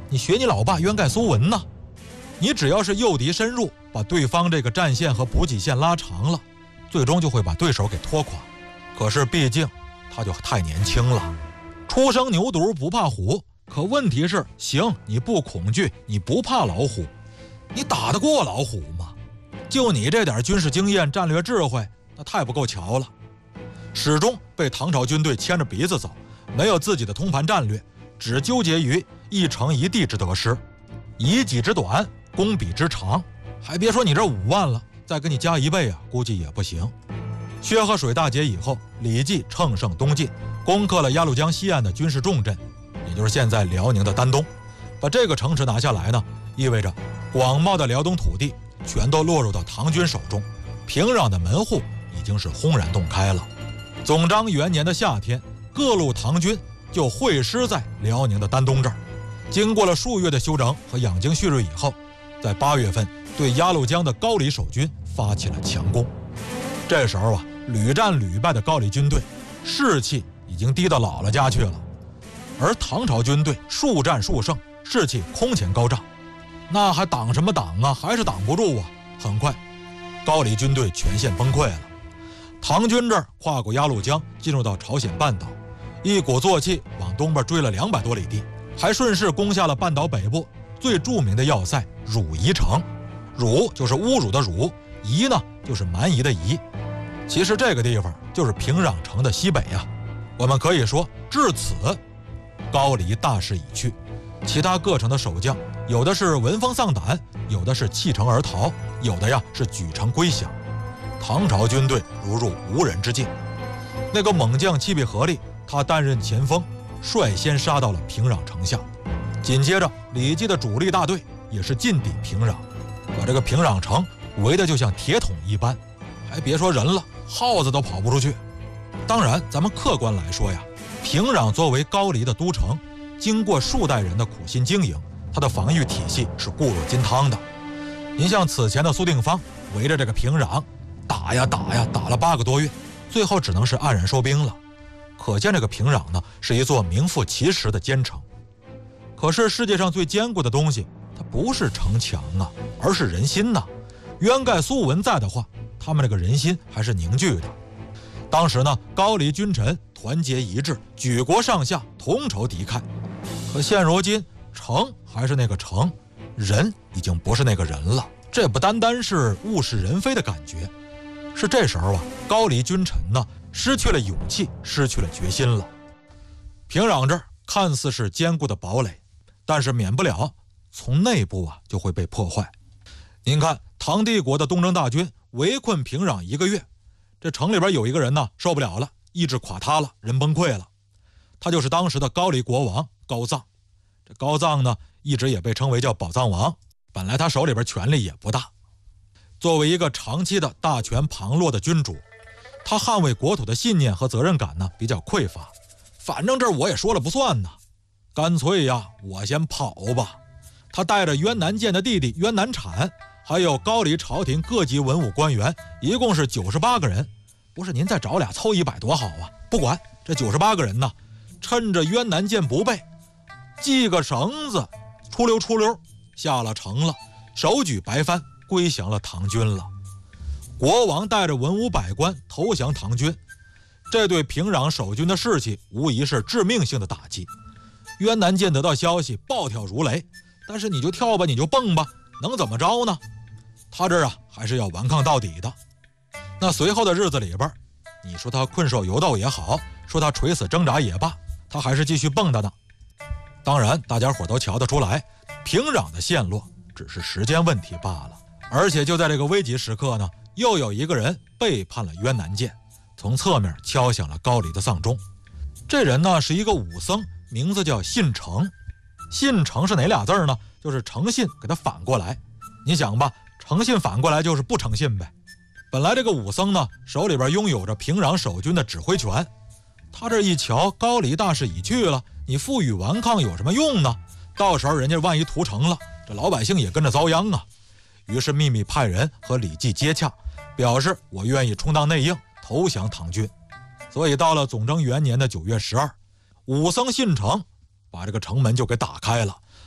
你学你老爸渊盖苏文呢？你只要是诱敌深入，把对方这个战线和补给线拉长了，最终就会把对手给拖垮。可是毕竟他就太年轻了，初生牛犊不怕虎。可问题是，行，你不恐惧，你不怕老虎，你打得过老虎吗？就你这点军事经验、战略智慧，那太不够瞧了。始终被唐朝军队牵着鼻子走，没有自己的通盘战略，只纠结于一城一地之得失，以己之短，攻彼之长。还别说你这5万了，再给你加1倍啊，估计也不行。薛河水大捷以后，李继乘胜东进，攻克了鸭绿江西岸的军事重镇，也就是现在辽宁的丹东。把这个城池拿下来呢，意味着广袤的辽东土地全都落入到唐军手中，平壤的门户已经是轰然洞开了。总章元年的夏天，各路唐军就会师在辽宁的丹东这儿。经过了数月的休整和养精蓄锐以后，在8月份对鸭绿江的高丽守军发起了强攻。这时候啊，屡战屡败的高丽军队士气已经低到姥姥家去了，而唐朝军队数战数胜，士气空前高涨。那还挡什么挡啊？还是挡不住啊！很快，高丽军队全线崩溃了。唐军这儿跨过鸭绿江，进入到朝鲜半岛，一鼓作气往东边追了200多里地，还顺势攻下了半岛北部最著名的要塞汝夷城。汝就是侮辱的辱，夷呢就是蛮夷的夷。其实这个地方就是平壤城的西北啊。我们可以说，至此高丽大势已去，其他各城的守将有的是闻风丧胆，有的是弃城而逃，有的呀是举城归降。唐朝军队如入无人之境。那个猛将契必合力，他担任前锋，率先杀到了平壤城下。紧接着李继的主力大队也是进抵平壤，把这个平壤城围得就像铁桶一般，还别说人了，耗子都跑不出去。当然咱们客观来说呀，平壤作为高丽的都城，经过数代人的苦心经营，它的防御体系是固若金汤的。您像此前的苏定方围着这个平壤打呀打呀，打了8个多月，最后只能是黯然收兵了。可见这个平壤呢，是一座名副其实的坚城。可是世界上最坚固的东西，它不是城墙啊，而是人心呐。渊盖苏文在的话，他们这个人心还是凝聚的。当时呢，高丽君臣团结一致，举国上下同仇敌忾。可现如今，城还是那个城，人已经不是那个人了。这不单单是物是人非的感觉，是这时候啊，高丽君臣呢失去了勇气，失去了决心了。平壤这儿看似是坚固的堡垒，但是免不了从内部啊就会被破坏。您看，唐帝国的东征大军围困平壤1个月，这城里边有一个人呢受不了了，意志垮塌了，人崩溃了。他就是当时的高丽国王高臧。这高臧呢一直也被称为叫宝藏王，本来他手里边权力也不大。作为一个长期的大权旁落的君主，他捍卫国土的信念和责任感呢比较匮乏。反正这我也说了不算呢，干脆呀我先跑吧。他带着渊南建的弟弟渊南产，还有高丽朝廷各级文武官员，一共是98个人。不是您再找俩凑100多好啊？不管这98个人呢，趁着渊南建不备，系个绳子，出溜下了城了，手举白帆归降了唐军了。国王带着文武百官投降唐军，这对平壤守军的士气无疑是致命性的打击。渊南建得到消息，暴跳如雷，但是你就跳吧，你就蹦吧，能怎么着呢？他这啊还是要顽抗到底的。那随后的日子里边，你说他困兽犹斗也好，说他垂死挣扎也罢，他还是继续蹦跶呢。当然大家伙都瞧得出来，平壤的陷落只是时间问题罢了。而且就在这个危急时刻呢，又有一个人背叛了渊南建，从侧面敲响了高丽的丧钟。这人呢是一个武僧，名字叫信诚。信诚是哪俩字呢？就是诚信给他反过来。你想吧，诚信反过来就是不诚信呗。本来这个武僧呢手里边拥有着平壤守军的指挥权，他这一瞧高丽大势已去了，你负隅顽抗有什么用呢？到时候人家万一屠城了，这老百姓也跟着遭殃啊。于是秘密派人和李继接洽，表示我愿意充当内应，投降唐军。所以到了总征元年的9月12，武僧信诚把这个城门就给打开了，